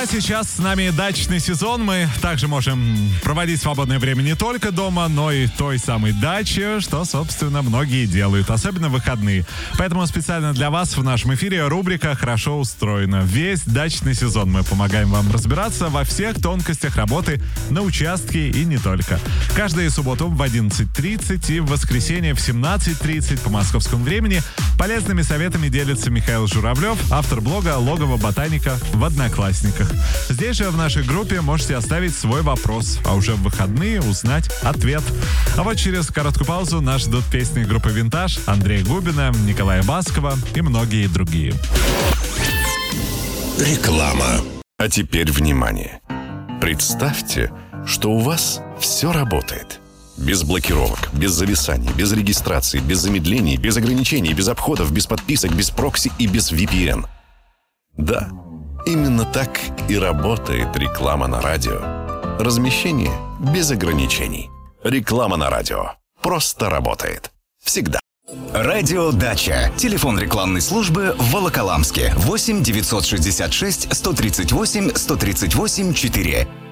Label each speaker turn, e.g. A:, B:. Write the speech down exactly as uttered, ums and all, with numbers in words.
A: сейчас с нами дачный сезон. Мы также можем проводить свободное время не только дома, но и той самой даче, что, собственно, многие делают, особенно в выходные. Поэтому специально для вас в нашем эфире рубрика «Хорошо устроена». Весь дачный сезон мы помогаем вам разбираться во всех тонкостях работы на участке и не только. Каждую субботу в одиннадцать тридцать и в воскресенье в семнадцать тридцать по московскому времени полезными советами делится Михаил Журавлев, автор блога «Логово ботаника» в Одноклассниках. Здесь же в нашей группе можете оставить свой вопрос, а уже в выходные узнать ответ. А вот через короткую паузу нас ждут песни группы «Винтаж», Андрея Губина, Николая Баскова и многие другие.
B: Реклама. А теперь внимание. Представьте, что у вас все работает. Без блокировок, без зависаний, без регистрации, без замедлений, без ограничений, без обходов, без подписок, без прокси и без ви пи эн. Да, именно так и работает реклама на радио. Размещение без ограничений. Реклама на радио просто работает. Всегда.
C: Радио «Дача». Телефон рекламной службы в Волоколамске. восемь девятьсот шестьдесят шесть сто тридцать восемь сто тридцать восемь четыре.